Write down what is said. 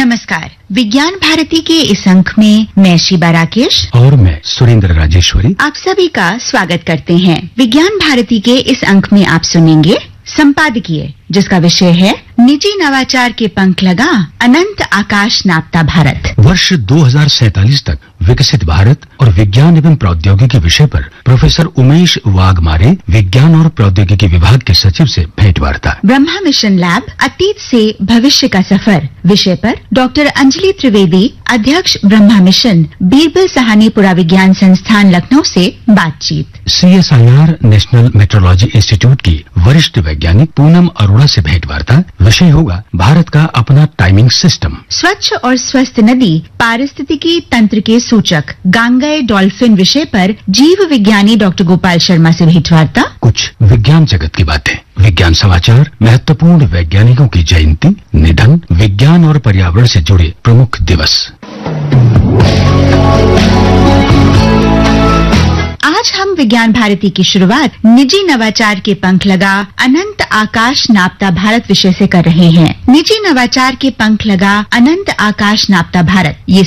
नमस्कार। विज्ञान भारती के इस अंक में मैं शिबा राकेश और मैं सुरेंद्र राजेश्वरी आप सभी का स्वागत करते हैं। विज्ञान भारती के इस अंक में आप सुनेंगे संपादकीय, जिसका विषय है निजी नवाचार के पंख लगा अनंत आकाश नापता भारत। वर्ष 2047 तक विकसित भारत और विज्ञान एवं प्रौद्योगिकी विषय पर प्रोफेसर उमेश वाघमारे, विज्ञान और प्रौद्योगिकी विभाग के सचिव से भेंटवार्ता। ब्रह्मा मिशन लैब, अतीत से भविष्य का सफर विषय पर डॉक्टर अंजलि त्रिवेदी, अध्यक्ष ब्रह्मा मिशन, बीरबल सहानीपुरा विज्ञान संस्थान लखनऊ से बातचीत। CSIR नेशनल मेट्रोलॉजी इंस्टीट्यूट की वरिष्ठ वैज्ञानिक पूनम अरोड़ा से भेंटवार्ता। विषय होगा भारत का अपना टाइमिंग सिस्टम। स्वच्छ और स्वस्थ नदी, पारिस्थितिकी तंत्र के सूचक गांगेय डॉल्फिन विषय पर जीव विज्ञानी डॉक्टर गोपाल शर्मा से भेंटवार्ता। कुछ विज्ञान जगत की बातें, विज्ञान समाचार, महत्वपूर्ण वैज्ञानिकों की जयंती, निधन, विज्ञान और पर्यावरण से जुड़े प्रमुख दिवस। आज हम विज्ञान भारती की शुरुआत निजी नवाचार के पंख लगा अनंत आकाश नापता भारत विषय से कर रहे हैं। निजी नवाचार के पंख लगा अनंत आकाश नापता भारत, ये